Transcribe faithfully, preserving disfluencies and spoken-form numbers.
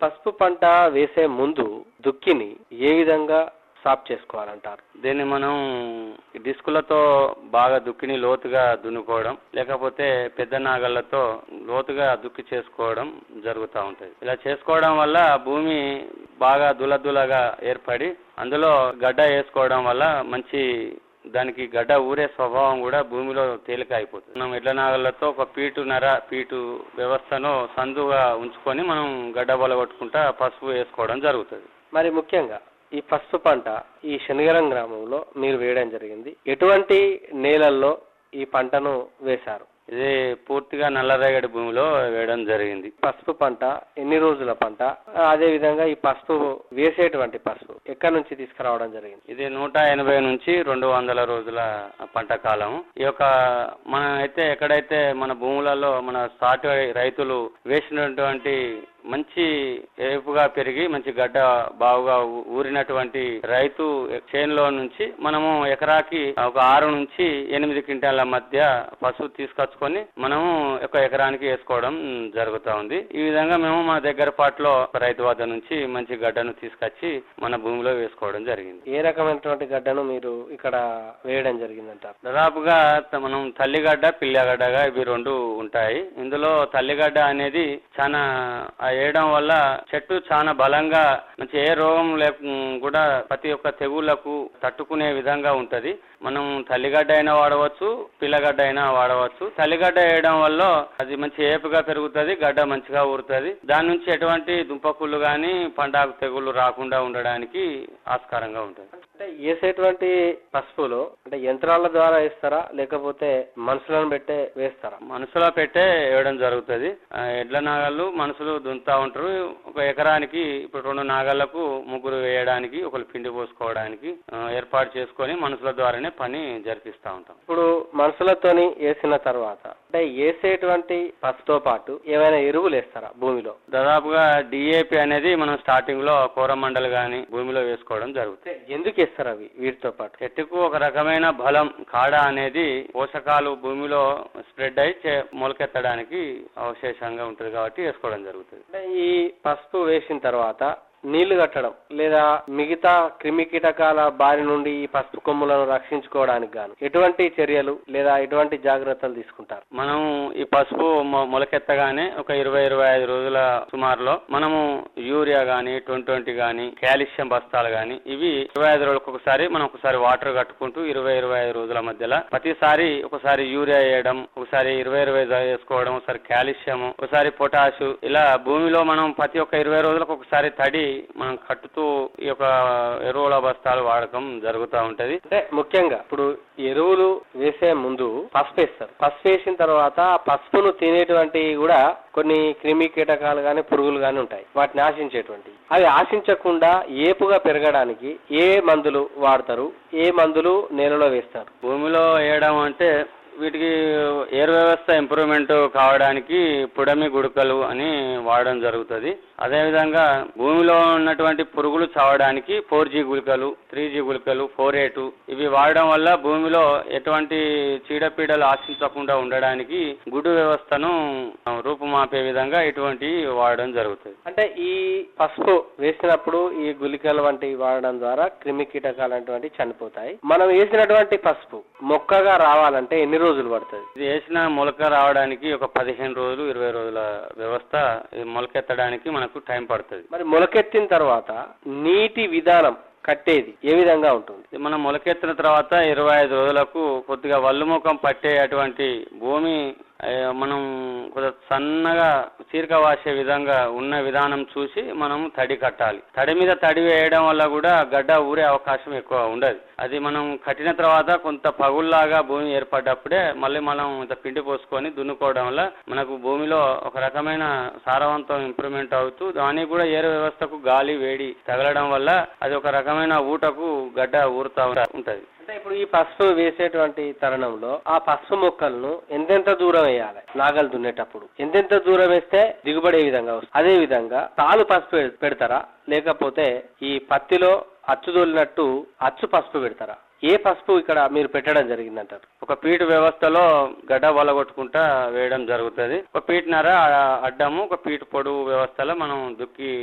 పసుపు పంట వేసే ముందు దుక్కిని ఏ విధంగా సాఫ్ చేసుకోవాలంటారు? దీన్ని మనం డిస్కులతో బాగా దుక్కిని లోతుగా దున్నుకోవడం, లేకపోతే పెద్ద నాగళ్లతో లోతుగా దుక్కి చేసుకోవడం జరుగుతూ ఉంటుంది. ఇలా చేసుకోవడం వల్ల భూమి బాగా దులదులగా ఏర్పడి అందులో గడ్డ వేసుకోవడం వల్ల మంచి దానికి గడ్డ ఊరే స్వభావం కూడా భూమిలో తేలిక అయిపోతుంది. మనం ఎడ్ల నాగళ్లతో ఒక పీటు నర పీటు వ్యవస్థను సందుగా ఉంచుకొని మనం గడ్డ బలగొట్టుకుంటా పసుపు వేసుకోవడం జరుగుతుంది. మరి ముఖ్యంగా ఈ పసుపు పంట ఈ శనిగరం గ్రామంలో మీరు వేయడం జరిగింది. ఎటువంటి నేలల్లో ఈ పంటను వేశారు? ఇది పూర్తిగా నల్లరేగడి భూమిలో వేయడం జరిగింది. పసుపు పంట ఎన్ని రోజుల పంట, అదే విధంగా ఈ పసుపు వేసేటువంటి పసుపు ఎక్కడి నుంచి తీసుకురావడం జరిగింది? ఇది నూట ఎనభై నుంచి రెండు వందల రోజుల పంట కాలం. ఈ యొక్క మన అయితే ఎక్కడైతే మన భూములలో మన సాటి రైతులు వేసినటువంటి మంచి ఏపుగా పెరిగి మంచి గడ్డ బాగుగా ఊరినటువంటి రైతు చేనులో నుంచి మనము ఎకరాకి ఒక ఆరు నుంచి ఎనిమిది క్వింటాల మధ్య పసుపు తీసుకొచ్చుకొని మనము ఒక ఎకరానికి వేసుకోవడం జరుగుతూ ఉంది. ఈ విధంగా మేము మన దగ్గర పాటలో రైతు వద్ద నుంచి మంచి గడ్డను తీసుకొచ్చి మన భూమిలో వేసుకోవడం జరిగింది. ఏ రకమైనటువంటి గడ్డను మీరు ఇక్కడ వేయడం జరిగిందంటారు? దాదాపుగా మనం తల్లిగడ్డ పిల్లగడ్డగా ఇవి రెండు ఉంటాయి. ఇందులో తల్లిగడ్డ అనేది చాలా వేయడం వల్ల చెట్టు చాలా బలంగా మంచి ఏ రోగం లేక కూడా ప్రతి ఒక్క తెగుళ్లకు తట్టుకునే విధంగా ఉంటది. మనం తల్లిగడ్డ అయినా వాడవచ్చు, పిల్లగడ్డ అయినా వాడవచ్చు. తల్లిగడ్డ వేయడం వల్ల అది మంచి ఏపుగా పెరుగుతుంది, గడ్డ మంచిగా ఊరుతుంది. దాని నుంచి ఎటువంటి దుంపకుళ్ళు గాని పండాకు తెగుళ్ళు రాకుండా ఉండడానికి ఆస్కారంగా ఉంటుంది. అంటే వేసేటువంటి పసుపులో అంటే యంత్రాల ద్వారా వేస్తారా లేకపోతే మనుషులను పెట్టే వేస్తారా? మనుషులో పెట్టే వేయడం జరుగుతుంది. ఎడ్ల నాగళ్ళు మనుషులు దున్నుతా ఉంటారు. ఒక ఎకరానికి ఇప్పుడు రెండు నాగళ్లకు ముగ్గురు వేయడానికి ఒకరు పిండి పోసుకోవడానికి ఏర్పాటు చేసుకొని మనుషుల ద్వారానే పని జరిపిస్తా ఉంటాం. ఇప్పుడు మనుషులతోని వేసిన తర్వాత అంటే వేసేటువంటి పసుపుతో పాటు ఏమైనా ఎరువులు వేస్తారా భూమిలో? దాదాపుగా డిఏపి అనేది మనం స్టార్టింగ్ లో కోరమండలు గాని భూమిలో వేసుకోవడం జరుగుతుంది. ఎందుకు వేస్తారు అవి? వీటితో పాటు చెట్టుకు ఒక రకమైన బలం కాడ అనేది పోషకాలు భూమిలో స్ప్రెడ్ అయి మొలకెత్తడానికి అవశేషంగా ఉంటుంది కాబట్టి వేసుకోవడం జరుగుతుంది. ఈ పసుపు వేసిన తర్వాత నీళ్లు కట్టడం లేదా మిగతా క్రిమి కీటకాల బారి నుండి ఈ పసుపు కొమ్ములను రక్షించుకోవడానికి గాను ఎటువంటి చర్యలు లేదా ఎటువంటి జాగ్రత్తలు తీసుకుంటారు? మనం ఈ పసుపు మొలకెత్తగానే ఒక ఇరవై ఇరవై ఐదు రోజుల సుమారులో మనము యూరియా గాని ట్వంటీ ట్వంటీ గాని కాల్షియం బస్తాలు గాని ఇవి ఇరవై ఐదు రోజులకు ఒకసారి మనం ఒకసారి వాటర్ కట్టుకుంటూ ఇరవై ఇరవై ఐదు రోజుల మధ్యలో ప్రతిసారి ఒకసారి యూరియా వేయడం, ఒకసారి ఇరవై ఇరవై వేసుకోవడం, ఒకసారి కాల్షియం, ఒకసారి పొటాషు, ఇలా భూమిలో మనం ప్రతి ఒక్క ఇరవై రోజులకు ఒకసారి తడి మనం కట్టుతూ ఈ యొక్క ఎరువుల బస్తాలు వాడకం జరుగుతూ ఉంటది. అంటే ముఖ్యంగా ఇప్పుడు ఎరువులు వేసే ముందు పసుపు వేస్తారు. పసుపు వేసిన తర్వాత పసుపును తినేటువంటి కూడా కొన్ని క్రిమి కీటకాలు గాని పురుగులు గాని ఉంటాయి, వాటిని ఆశించేటువంటి. అవి ఆశించకుండా ఏపుగా పెరగడానికి ఏ మందులు వాడతారు? ఏ మందులు నేలలో వేస్తారు? భూమిలో వేయడం అంటే వీటికి ఎయిర్ వ్యవస్థ ఇంప్రూవ్మెంట్ కావడానికి పుడమి గుడకలు అని వాడడం జరుగుతుంది. అదేవిధంగా భూమిలో ఉన్నటువంటి పురుగులు చావడానికి ఫోర్ జీ గుళికలు, త్రీ జీ గుళికలు, ఫోర్ ఎయిట్ ఇవి వాడడం వల్ల భూమిలో ఎటువంటి చీడపీడలు ఆశించకుండా ఉండడానికి గుడ్డు వ్యవస్థను రూపుమాపే విధంగా ఇటువంటి వాడడం జరుగుతుంది. అంటే ఈ పసుపు వేసినప్పుడు ఈ గుళికలు వంటివి వాడడం ద్వారా క్రిమి కీటకాలు అటువంటి చనిపోతాయి. మనం వేసినటువంటి పసుపు మొక్కగా రావాలంటే ఎన్ని రోజులు పడుతుంది? ఇది వేసిన మొలక రావడానికి ఒక పదిహేను రోజులు ఇరవై రోజుల వ్యవస్థ మొలకెత్తడానికి మనకు టైం పడుతుంది. మరి మొలకెత్తిన తర్వాత నీటి విధానం కట్టేది ఏ విధంగా ఉంటుంది? మనం మొలకెత్తిన తర్వాత ఇరవై ఐదు రోజులకు కొద్దిగా వల్లుముఖం పట్టే అటువంటి భూమి మనం కొద్దిగా సన్నగా చీరక వాసే విధంగా ఉన్న విధానం చూసి మనం తడి కట్టాలి. తడి మీద తడి వేయడం వల్ల కూడా గడ్డ ఊరే అవకాశం ఎక్కువ ఉండదు. అది మనం కట్టిన తర్వాత కొంత పగుల్లాగా భూమి ఏర్పడ్డప్పుడే మళ్ళీ మనం ఇంత పిండి పోసుకొని దున్నుకోవడం వల్ల మనకు భూమిలో ఒక రకమైన సారవంతం ఇంప్రూవ్మెంట్ అవుతూ దానికి కూడా ఏరు వ్యవస్థకు గాలి వేడి తగలడం వల్ల అది ఒక రకమైన ఊటకు గడ్డ ఊరుతా ఉంటది. అంటే ఇప్పుడు ఈ పసుపు వేసేటువంటి తరుణంలో ఆ పసుపు మొక్కలను ఎంతెంత దూరం వేయాలి? నాగలు దున్నేటప్పుడు ఎంతెంత దూరం వేస్తే దిగుబడి ఏ విధంగా వస్తుంది? అదే విధంగా తాలు పసుపు పెడతారా లేకపోతే ఈ పత్తిలో అచ్చు తోలినట్టు అచ్చు పసుపు పెడతారా? ఏ పసుపు ఇక్కడ మీరు పెట్టడం జరిగిందంటారు? ఒక పీటు వ్యవస్థలో గడ్డ వలగొట్టుకుంటా వేయడం జరుగుతుంది. ఒక పీటున్నర అడ్డము, ఒక పీటు పొడుగు వ్యవస్థలో మనం దుక్కి